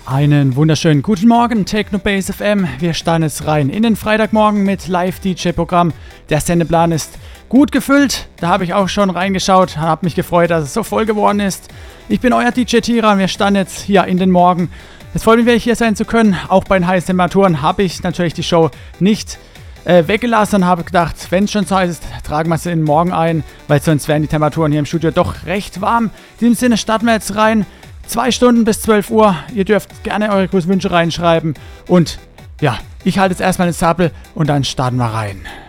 Einen wunderschönen guten Morgen, Technobase FM. Wir starten jetzt rein in den Freitagmorgen mit Live-DJ-Programm. Der Sendeplan ist gut gefüllt. Da habe ich auch schon reingeschaut, habe mich gefreut, dass es so voll geworden ist. Ich bin euer DJ Tira. Wir starten jetzt hier in den Morgen. Es freut mich, hier sein zu können. Auch bei den heißen Temperaturen habe ich natürlich die Show nicht weggelassen und habe gedacht, wenn es schon so heiß ist, tragen wir es in den Morgen ein, weil sonst wären die Temperaturen hier im Studio doch recht warm. In diesem Sinne starten wir jetzt rein. 2 Stunden bis 12 Uhr. Ihr dürft gerne eure Grußwünsche reinschreiben. Und ja, ich halte jetzt erstmal den Sappel und dann starten wir rein.